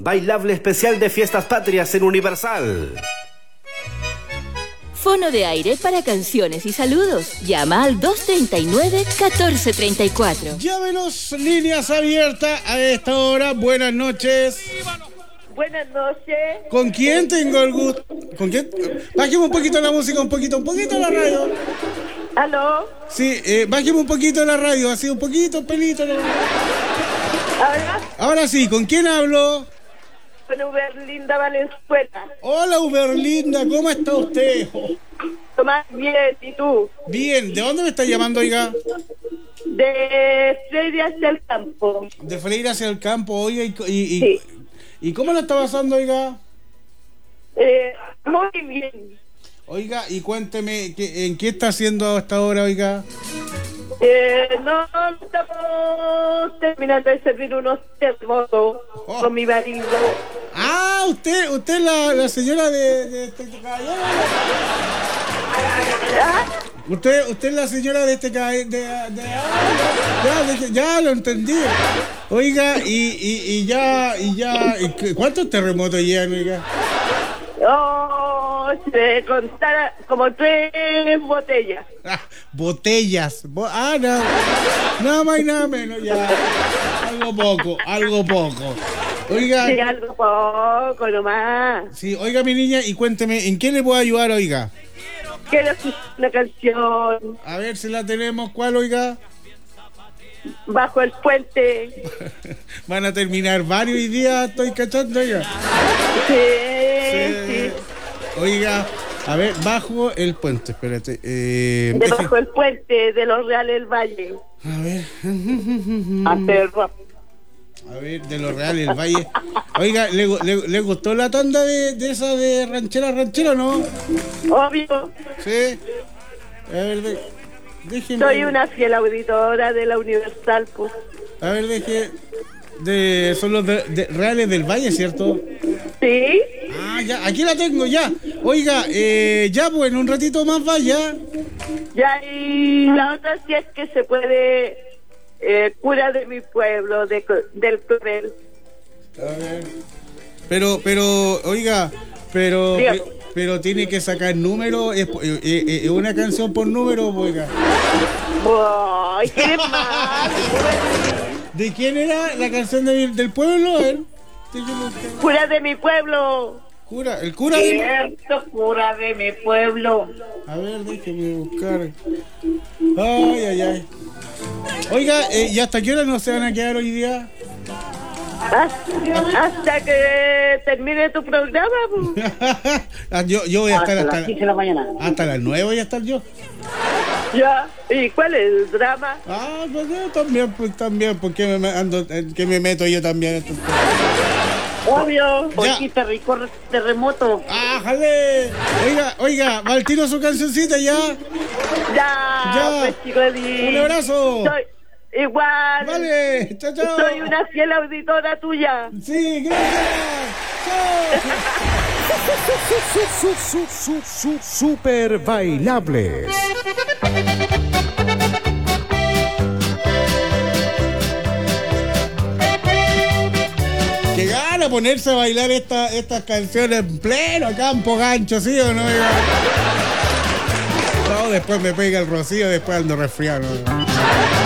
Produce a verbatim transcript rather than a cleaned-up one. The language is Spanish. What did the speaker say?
Bailable especial de Fiestas Patrias en Universal. Fono de aire para canciones y saludos. Llama al dos tres nueve, uno cuatro tres cuatro. Llámenos, líneas abiertas a esta hora. Buenas noches. Buenas noches. ¿Con quién tengo el gusto? ¿Con quién? Bájeme un poquito la música, un poquito, un poquito la radio. ¿Aló? Sí, eh, bájeme un poquito la radio, así un poquito, un pelito. La... ¿Ahora? Ahora sí, ¿con quién hablo? Con Uberlinda Valenzuela. Hola, Uberlinda, ¿cómo está usted? Tomás, bien, ¿y tú? Bien, ¿de dónde me está llamando, oiga? De Freire hacia el campo. De Freire hacia el campo, oiga, y, y, y, Sí. ¿y cómo la está pasando, oiga? Eh, muy bien. Oiga, y cuénteme, ¿qué, ¿en qué está haciendo hasta ahora, oiga? Eh, no, estamos terminando de servir unos termos Oh. con mi marido. Ah, usted, usted es la, la señora de, de este caballero. ¿Ah? Usted, usted es la señora de este caballero. De, de, de, ya, de, ya lo entendí. Oiga, y, y, y ya, y ya, y ¿cuántos terremotos llegan, oiga? Oh, se contara como tres botellas. Ah, botellas. Bo- ah, no. Nada más y nada menos, ya. Algo poco, algo poco. Oiga. Sí, algo poco nomás. Sí, oiga, mi niña, y cuénteme, ¿en qué le puedo ayudar, oiga? Quiero escuchar una canción. A ver si la tenemos. ¿Cuál, oiga? Bajo el puente. Van a terminar varios hoy día, estoy cachando, oiga. Sí, Sí. sí. Oiga, a ver, bajo el puente, espérate. Eh, De bajo el puente de los Reales del Valle. a ver, Hacer rap. a ver, de los Reales del Valle. Oiga, ¿le, le, le gustó la tanda de, de esa de ranchera, ranchera, no? Obvio. Sí. A ver, de, déjeme. Soy una fiel auditora de la Universal, pues. A ver, deje. De, son los de, de Reales del Valle, ¿cierto? ¿Sí? Ah, ya, aquí la tengo, ya. Oiga, eh, ya, pues en un ratito más vaya. Ya, y la otra sí es que se puede. Eh, cura de mi pueblo, de, del Cruel. A ver. Pero, pero, oiga, pero, Dígame. pe- pero tiene que sacar número, es, eh, eh, eh, una canción por número, oiga. ¡Ay, qué mal! ¿De quién era la canción de- del pueblo? A ver. Déjeme buscar. ¡Cura de mi pueblo! Cura, el cura de... Cierto, cura de mi pueblo. A ver, déjeme buscar. Ay, ay, ay. Oiga, eh, ¿y hasta qué hora no se van a quedar hoy día? Hasta, hasta que termine tu programa, pues. Ah, yo, yo voy a estar hasta, las quince de la mañana. hasta las nueve voy a estar yo. Ya. ¿Y cuál es el drama? Ah, pues yo también, pues también, porque me, me ando, eh, que me meto yo también. en estos temas. Obvio, Ya. porque te recorre terremoto. ¡Ah, jale! Oiga, oiga, va al tiro su cancioncita ya. Ya, Ya. pues chicos. y- Un abrazo. Soy igual. Vale, chao, chao. Soy una fiel auditora tuya. Sí, gracias. Chao. Su, su, su, su, super bailables. Qué gana ponerse a bailar esta, estas canciones en pleno campo gancho, ¿sí o no? oiga? No, después me pega el rocío, después ando resfriado. ¿no?